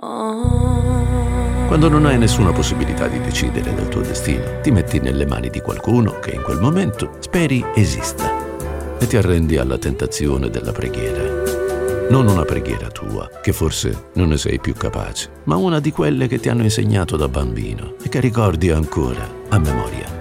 Quando non hai nessuna possibilità di decidere del tuo destino, ti metti nelle mani di qualcuno che in quel momento speri esista e ti arrendi alla tentazione della preghiera. Non una preghiera tua, che forse non ne sei più capace, ma una di quelle che ti hanno insegnato da bambino e che ricordi ancora a memoria.